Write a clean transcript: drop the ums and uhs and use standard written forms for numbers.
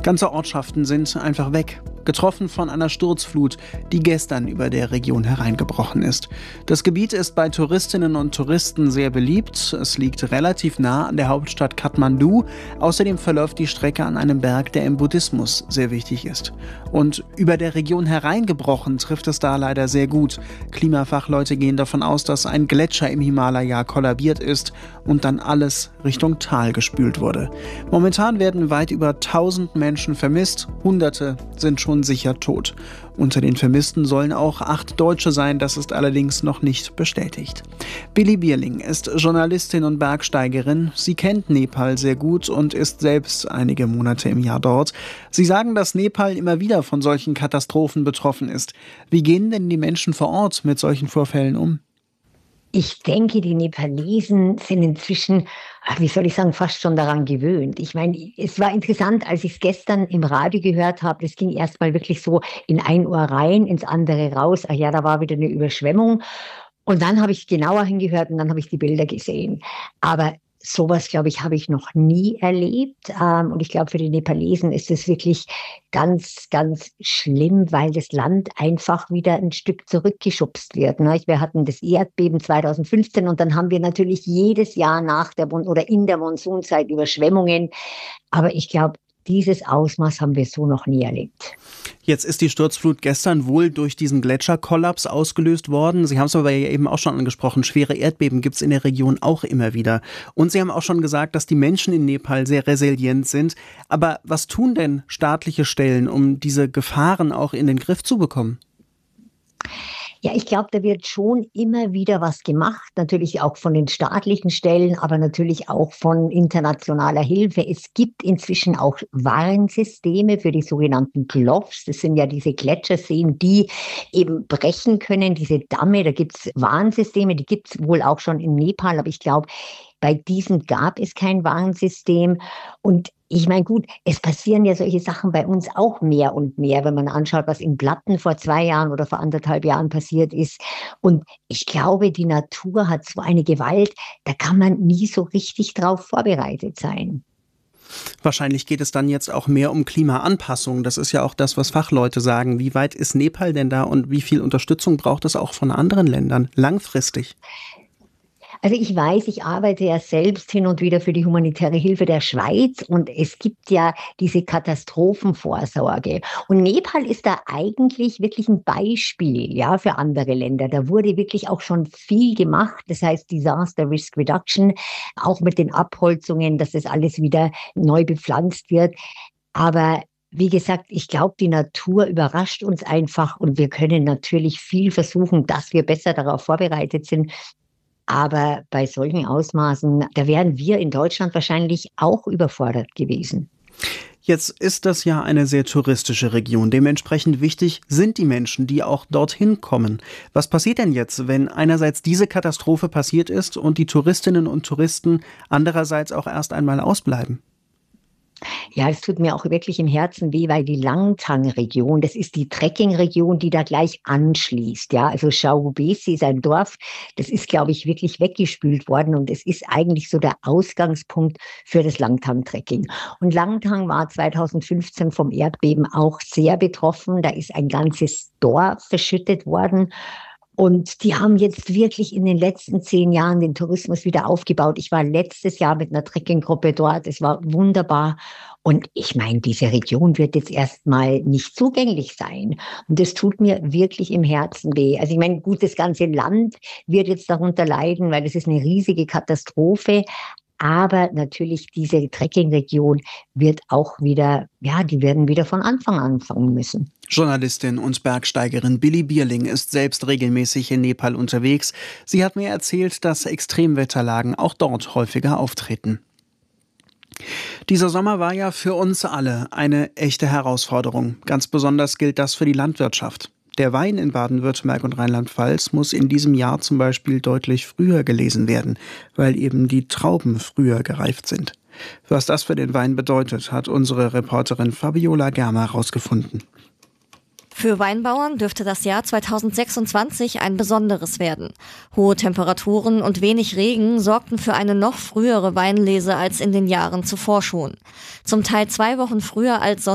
Ganze Ortschaften sind einfach weg, getroffen von einer Sturzflut, die gestern über der Region hereingebrochen ist. Das Gebiet ist bei Touristinnen und Touristen sehr beliebt. Es liegt relativ nah an der Hauptstadt Kathmandu. Außerdem verläuft die Strecke an einem Berg, der im Buddhismus sehr wichtig ist. Und über der Region hereingebrochen trifft es da leider sehr gut. Klimafachleute gehen davon aus, dass ein Gletscher im Himalaya kollabiert ist und dann alles Richtung Tal gespült wurde. Momentan werden weit über 1000 Menschen vermisst, Hunderte sind schon sicher tot. Unter den Vermissten sollen auch 8 Deutsche sein, das ist allerdings noch nicht bestätigt. Billy Bierling ist Journalistin und Bergsteigerin. Sie kennt Nepal sehr gut und ist selbst einige Monate im Jahr dort. Sie sagen, dass Nepal immer wieder von solchen Katastrophen betroffen ist. Wie gehen denn die Menschen vor Ort mit solchen Vorfällen um? Ich denke, die Nepalesen sind inzwischen, wie soll ich sagen, fast schon daran gewöhnt. Ich meine, es war interessant, als ich es gestern im Radio gehört habe, das ging erstmal wirklich so in ein Ohr rein, ins andere raus. Ach ja, da war wieder eine Überschwemmung. Und dann habe ich genauer hingehört und dann habe ich die Bilder gesehen. Aber sowas, glaube ich, habe ich noch nie erlebt. Und ich glaube, für die Nepalesen ist es wirklich ganz, ganz schlimm, weil das Land einfach wieder ein Stück zurückgeschubst wird. Wir hatten das Erdbeben 2015 und dann haben wir natürlich jedes Jahr nach der oder in der Monsunzeit Überschwemmungen. Aber ich glaube, dieses Ausmaß haben wir so noch nie erlebt. Jetzt ist die Sturzflut gestern wohl durch diesen Gletscherkollaps ausgelöst worden. Sie haben es aber ja eben auch schon angesprochen, schwere Erdbeben gibt es in der Region auch immer wieder. Und Sie haben auch schon gesagt, dass die Menschen in Nepal sehr resilient sind. Aber was tun denn staatliche Stellen, um diese Gefahren auch in den Griff zu bekommen? Ja, ich glaube, da wird schon immer wieder was gemacht, natürlich auch von den staatlichen Stellen, aber natürlich auch von internationaler Hilfe. Es gibt inzwischen auch Warnsysteme für die sogenannten Glovs. Das sind ja diese Gletscherseen, die eben brechen können, diese Damme. Da gibt es Warnsysteme, die gibt es wohl auch schon in Nepal, aber ich glaube, bei diesen gab es kein Warnsystem. Und ich meine, gut, es passieren ja solche Sachen bei uns auch mehr und mehr, wenn man anschaut, was in Blatten vor 2 Jahren oder vor 1,5 Jahren passiert ist. Und ich glaube, die Natur hat so eine Gewalt, da kann man nie so richtig drauf vorbereitet sein. Wahrscheinlich geht es dann jetzt auch mehr um Klimaanpassung. Das ist ja auch das, was Fachleute sagen. Wie weit ist Nepal denn da und wie viel Unterstützung braucht es auch von anderen Ländern langfristig? Also ich weiß, ich arbeite ja selbst hin und wieder für die humanitäre Hilfe der Schweiz und es gibt ja diese Katastrophenvorsorge. Und Nepal ist da eigentlich wirklich ein Beispiel, ja, für andere Länder. Da wurde wirklich auch schon viel gemacht. Das heißt Disaster Risk Reduction, auch mit den Abholzungen, dass das alles wieder neu bepflanzt wird. Aber wie gesagt, ich glaube, die Natur überrascht uns einfach und wir können natürlich viel versuchen, dass wir besser darauf vorbereitet sind. Aber bei solchen Ausmaßen, da wären wir in Deutschland wahrscheinlich auch überfordert gewesen. Jetzt ist das ja eine sehr touristische Region. Dementsprechend wichtig sind die Menschen, die auch dorthin kommen. Was passiert denn jetzt, wenn einerseits diese Katastrophe passiert ist und die Touristinnen und Touristen andererseits auch erst einmal ausbleiben? Ja, es tut mir auch wirklich im Herzen weh, weil die Langtang-Region, das ist die Trekking-Region, die da gleich anschließt. Ja, also Chaubesi ist ein Dorf, das ist, glaube ich, wirklich weggespült worden und es ist eigentlich so der Ausgangspunkt für das Langtang-Trekking. Und Langtang war 2015 vom Erdbeben auch sehr betroffen. Da ist ein ganzes Dorf verschüttet worden. Und die haben jetzt wirklich in den letzten 10 Jahren den Tourismus wieder aufgebaut. Ich war letztes Jahr mit einer Trekkinggruppe dort. Es war wunderbar. Und ich meine, diese Region wird jetzt erstmal nicht zugänglich sein. Und das tut mir wirklich im Herzen weh. Also ich meine, gut, das ganze Land wird jetzt darunter leiden, weil es ist eine riesige Katastrophe. Aber natürlich diese Trekkingregion wird auch wieder, ja, die werden wieder von Anfang an anfangen müssen. Journalistin und Bergsteigerin Billy Bierling ist selbst regelmäßig in Nepal unterwegs. Sie hat mir erzählt, dass Extremwetterlagen auch dort häufiger auftreten. Dieser Sommer war ja für uns alle eine echte Herausforderung. Ganz besonders gilt das für die Landwirtschaft. Der Wein in Baden-Württemberg und Rheinland-Pfalz muss in diesem Jahr zum Beispiel deutlich früher gelesen werden, weil eben die Trauben früher gereift sind. Was das für den Wein bedeutet, hat unsere Reporterin Fabiola Germer herausgefunden. Für Weinbauern dürfte das Jahr 2026 ein besonderes werden. Hohe Temperaturen und wenig Regen sorgten für eine noch frühere Weinlese als in den Jahren zuvor schon. Zum Teil 2 Wochen früher als sonst